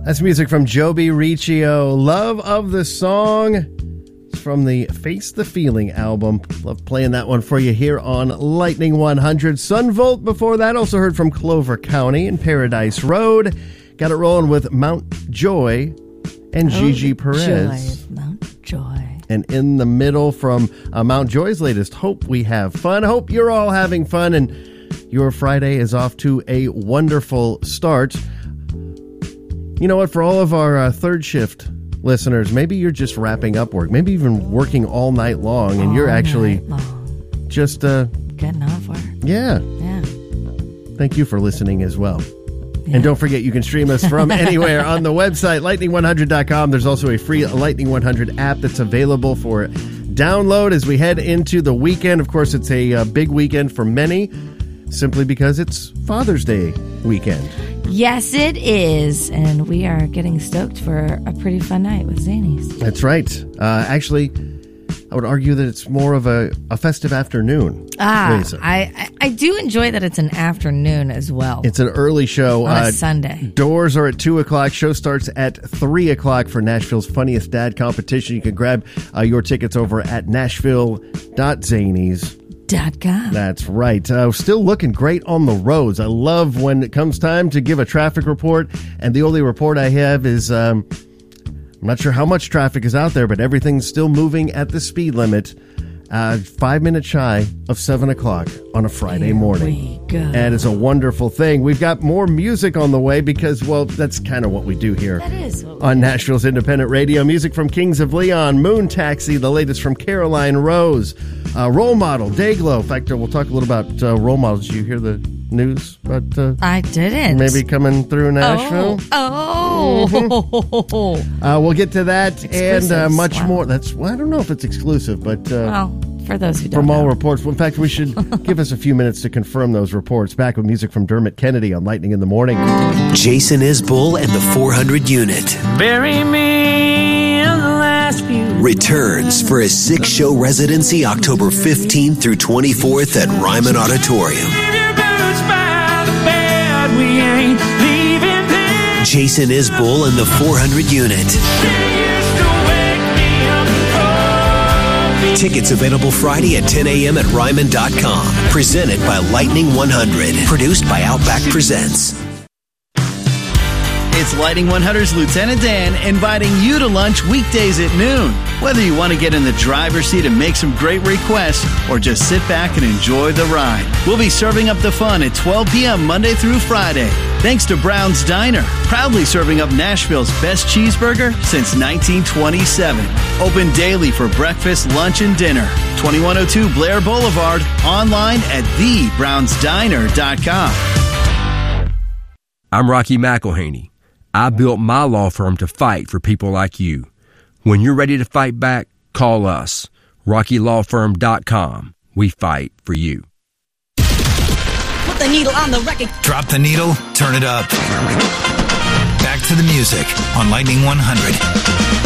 That's music from Joby Riccio. Love of the Song. It's from the Face the Feeling album. Love playing that one for you here on Lightning 100. Sunvolt before that. Also heard from Clover County and Paradise Road. Got it rolling with Mount Joy and Gigi Perez. Joy, Mount Joy. And in the middle from Mount Joy's latest, Hope We Have Fun. Hope you're all having fun and your Friday is off to a wonderful start. You know what? For all of our third shift listeners, maybe you're just wrapping up work, maybe even working all night long, and you're actually just getting off work. Yeah. Thank you for listening as well. Yeah. And don't forget, you can stream us from anywhere on the website, lightning100.com. There's also a free Lightning 100 app that's available for download as we head into the weekend. Of course, it's a big weekend for many, simply because it's Father's Day weekend. Yes, it is. And we are getting stoked for a pretty fun night with Zanies. That's right. Actually, I would argue that it's more of a festive afternoon. I do enjoy that it's an afternoon as well. It's an early show. On a Sunday. Doors are at 2 o'clock. Show starts at 3 o'clock for Nashville's Funniest Dad competition. You can grab your tickets over at nashville.zanies.com. That's right. Still looking great on the roads. I love when it comes time to give a traffic report, and the only report I have is I'm not sure how much traffic is out there, but everything's still moving at the speed limit. 5 minutes shy of 7 o'clock on a Friday morning. Here we go. And it's a wonderful thing. We've got more music on the way because, well, that's kind of what we do here. That is what on Nashville's Independent Radio. Music from Kings of Leon, Moon Taxi, the latest from Caroline Rose, Role Model, Dayglow. In fact, we'll talk a little about Role Models. Did you hear the news about I didn't. Maybe coming through Nashville? We'll get to that and much more. I don't know if it's exclusive, but for those who don't from know. all reports. In fact, we should give us a few minutes to confirm those reports. Back with music from Dermot Kennedy on Lightning in the Morning. Jason Isbell and the 400 Unit. Bury me in the last few. Returns for a 6-show residency October 15th through 24th at Ryman Auditorium. Jason Isbell and the 400 Unit. Tickets available Friday at 10 a.m. at Ryman.com. Presented by Lightning 100. Produced by Outback Presents. It's Lightning 100's Lieutenant Dan inviting you to lunch weekdays at noon. Whether you want to get in the driver's seat and make some great requests or just sit back and enjoy the ride, we'll be serving up the fun at 12 p.m. Monday through Friday. Thanks to Brown's Diner, proudly serving up Nashville's best cheeseburger since 1927. Open daily for breakfast, lunch, and dinner. 2102 Blair Boulevard, online at thebrownsdiner.com. I'm Rocky McElhaney. I built my law firm to fight for people like you. When you're ready to fight back, call us. RockyLawFirm.com. We fight for you. Put the needle on the record. Drop the needle, turn it up. Back to the music on Lightning 100.